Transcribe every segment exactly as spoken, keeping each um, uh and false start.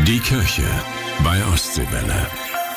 Die Kirche bei Ostseewelle.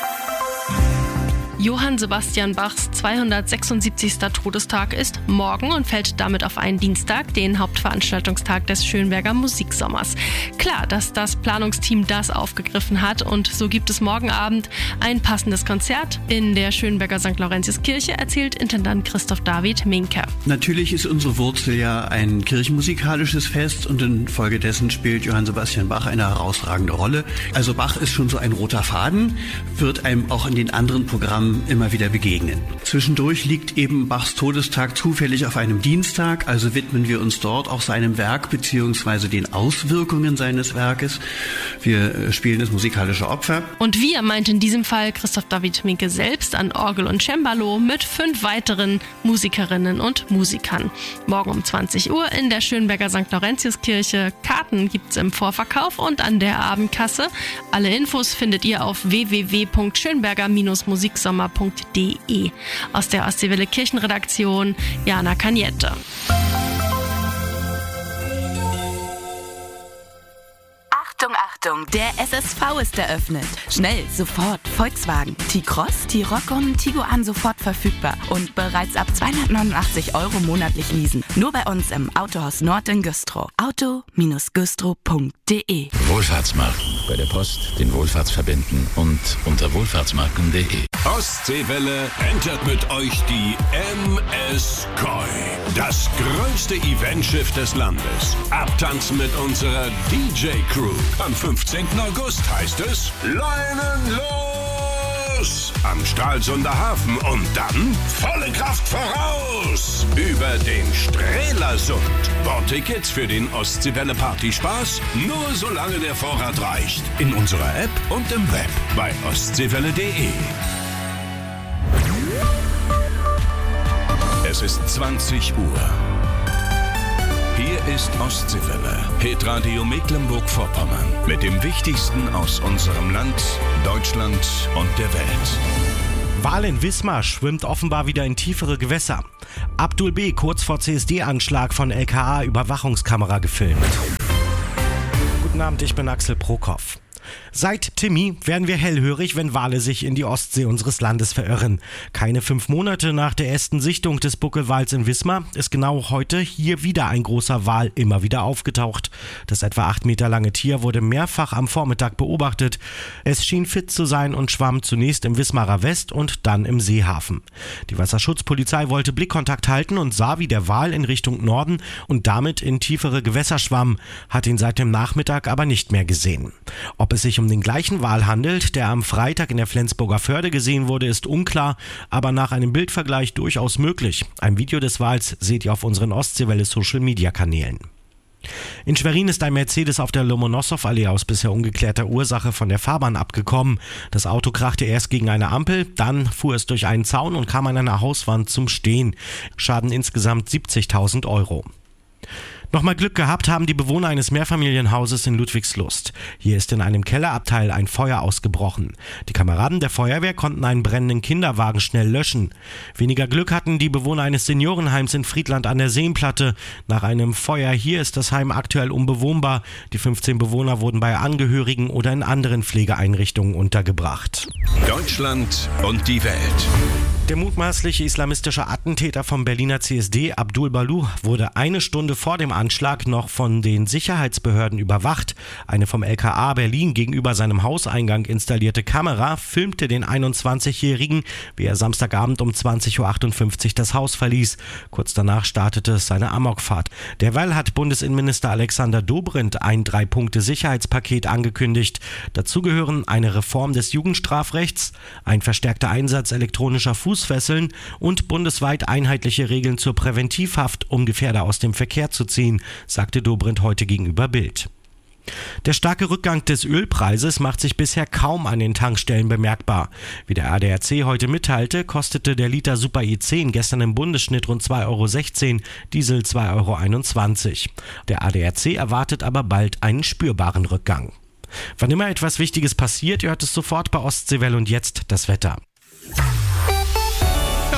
Johann Sebastian Bachs zweihundertsechsundsiebzigster Todestag ist morgen und fällt damit auf einen Dienstag, den Hauptveranstaltungstag des Schönberger Musiksommers. Klar, dass das Planungsteam das aufgegriffen hat und so gibt es morgen Abend ein passendes Konzert in der Schönberger Sankt Laurentius-Kirche, erzählt Intendant Christoph David Minker. Natürlich ist unsere Wurzel ja ein kirchenmusikalisches Fest und infolgedessen spielt Johann Sebastian Bach eine herausragende Rolle. Also Bach ist schon so ein roter Faden, wird einem auch in den anderen Programmen immer wieder begegnen. Zwischendurch liegt eben Bachs Todestag zufällig auf einem Dienstag, also widmen wir uns dort auch seinem Werk bzw. den Auswirkungen seines Werkes. Wir spielen das musikalische Opfer. Und wir meint in diesem Fall Christoph David Minke selbst an Orgel und Cembalo mit fünf weiteren Musikerinnen und Musikern. Morgen um zwanzig Uhr in der Schönberger Sankt Laurentius-Kirche. Karten gibt's im Vorverkauf und an der Abendkasse. Alle Infos findet ihr auf w w w punkt schönberger musiksommer punkt d e. Aus der Ostseewelle Kirchenredaktion Jana Cagnette. Achtung, Achtung, der S S V ist eröffnet. Schnell, sofort, Volkswagen, T-Cross, T-Roc und Tiguan sofort verfügbar und bereits ab zweihundertneunundachtzig Euro monatlich leasen. Nur bei uns im Autohaus Nord in Güstrow. auto Bindestrich güstrow punkt d e. Wohlfahrtsmarken. Bei der Post den Wohlfahrtsverbänden und unter wohlfahrtsmarken punkt d e. Ostseewelle entert mit euch die M S Koi. Das größte Eventschiff des Landes. Abtanzen mit unserer D J-Crew. Am fünfzehnten August heißt es Leinen los! Am Stralsunder Hafen und dann volle Kraft voraus! Über den Strelasund. Bordtickets für den Ostseewelle Partyspaß nur solange der Vorrat reicht. In unserer App und im Web bei ostseewelle punkt d e. Es ist zwanzig Uhr. Hier ist Ostseewelle, Hitradio Mecklenburg-Vorpommern, mit dem Wichtigsten aus unserem Land, Deutschland und der Welt. Wal in Wismar schwimmt offenbar wieder in tiefere Gewässer. Abdul B. kurz vor C S D-Anschlag von L K A-Überwachungskamera gefilmt. Guten Abend, ich bin Axel Prokop. Seit Timmy werden wir hellhörig, wenn Wale sich in die Ostsee unseres Landes verirren. Keine fünf Monate nach der ersten Sichtung des Buckelwals in Wismar ist genau heute hier wieder ein großer Wal immer wieder aufgetaucht. Das etwa acht Meter lange Tier wurde mehrfach am Vormittag beobachtet. Es schien fit zu sein und schwamm zunächst im Wismarer West und dann im Seehafen. Die Wasserschutzpolizei wollte Blickkontakt halten und sah, wie der Wal in Richtung Norden und damit in tiefere Gewässer schwamm, hat ihn seit dem Nachmittag aber nicht mehr gesehen. Ob es sich um den gleichen Wal handelt, der am Freitag in der Flensburger Förde gesehen wurde, ist unklar, aber nach einem Bildvergleich durchaus möglich. Ein Video des Wals seht ihr auf unseren Ostseewelle-Social-Media-Kanälen. In Schwerin ist ein Mercedes auf der Lomonossow-Allee aus bisher ungeklärter Ursache von der Fahrbahn abgekommen. Das Auto krachte erst gegen eine Ampel, dann fuhr es durch einen Zaun und kam an einer Hauswand zum Stehen. Schaden insgesamt siebzigtausend Euro. Nochmal Glück gehabt haben die Bewohner eines Mehrfamilienhauses in Ludwigslust. Hier ist in einem Kellerabteil ein Feuer ausgebrochen. Die Kameraden der Feuerwehr konnten einen brennenden Kinderwagen schnell löschen. Weniger Glück hatten die Bewohner eines Seniorenheims in Friedland an der Seenplatte. Nach einem Feuer hier ist das Heim aktuell unbewohnbar. Die fünfzehn Bewohner wurden bei Angehörigen oder in anderen Pflegeeinrichtungen untergebracht. Deutschland und die Welt. Der mutmaßliche islamistische Attentäter vom Berliner C S D, Abdul Balu, wurde eine Stunde vor dem Anschlag noch von den Sicherheitsbehörden überwacht. Eine vom L K A Berlin gegenüber seinem Hauseingang installierte Kamera filmte den einundzwanzigjährigen, wie er Samstagabend um zwanzig Uhr achtundfünfzig das Haus verließ. Kurz danach startete seine Amokfahrt. Derweil hat Bundesinnenminister Alexander Dobrindt ein Drei-Punkte-Sicherheitspaket angekündigt. Dazu gehören eine Reform des Jugendstrafrechts, ein verstärkter Einsatz elektronischer Fußfesseln und bundesweit einheitliche Regeln zur Präventivhaft, um Gefährder aus dem Verkehr zu ziehen, sagte Dobrindt heute gegenüber Bild. Der starke Rückgang des Ölpreises macht sich bisher kaum an den Tankstellen bemerkbar. Wie der A D A C heute mitteilte, kostete der Liter Super E zehn gestern im Bundesschnitt rund zwei Euro sechzehn, Diesel zwei Euro einundzwanzig. Der A D A C erwartet aber bald einen spürbaren Rückgang. Wann immer etwas Wichtiges passiert, ihr hört es sofort bei Ostseewelle und jetzt das Wetter.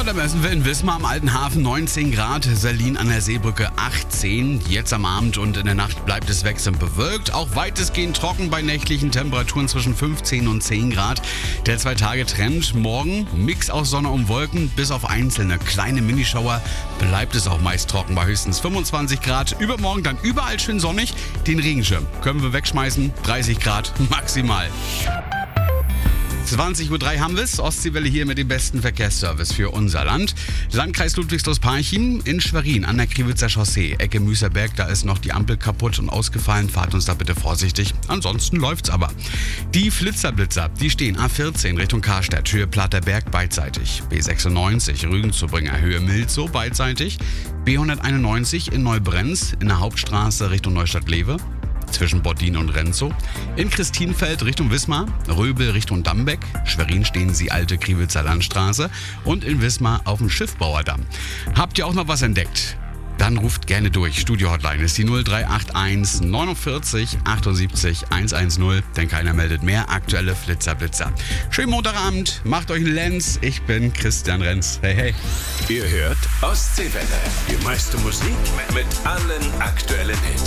Ja, da messen wir in Wismar am Alten Hafen neunzehn Grad, Berlin an der Seebrücke achtzehn. Jetzt am Abend und in der Nacht bleibt es wechselnd bewölkt. Auch weitestgehend trocken bei nächtlichen Temperaturen zwischen fünfzehn und zehn Grad. Der Zwei-Tage-Trend morgen, Mix aus Sonne und Wolken, bis auf einzelne kleine Minischauer bleibt es auch meist trocken bei höchstens fünfundzwanzig Grad. Übermorgen dann überall schön sonnig. Den Regenschirm können wir wegschmeißen, dreißig Grad maximal. zwanzig Uhr drei haben wir es. Ostseewelle hier mit dem besten Verkehrsservice für unser Land. Landkreis Ludwigslust-Parchim in Schwerin an der Kriwitzer Chaussee. Ecke Müßerberg, da ist noch die Ampel kaputt und ausgefallen. Fahrt uns da bitte vorsichtig. Ansonsten läuft's aber. Die Flitzerblitzer, die stehen A vierzehn Richtung Karstadt, Höhe Platterberg beidseitig. B sechsundneunzig Rügen-Zubringer, Höhe Milzow beidseitig. B hunderteinundneunzig in Neubrenz in der Hauptstraße Richtung Neustadt-Lewe. Zwischen Boddin und Renzow. In Christinfeld Richtung Wismar, Röbel Richtung Dambeck, Schwerin stehen Sie alte Kriwitzer Landstraße und in Wismar auf dem Schiffbauerdamm. Habt ihr auch noch was entdeckt? Dann ruft gerne durch. Studio-Hotline ist die null drei acht eins neunundvierzig achtundsiebzig hundertzehn, denn keiner meldet mehr aktuelle Flitzerblitzer. Schönen Montagabend, macht euch einen Lenz. Ich bin Christian Renz. Hey, hey. Ihr hört Ostseewelle. Die meiste Musik mit allen aktuellen Hits.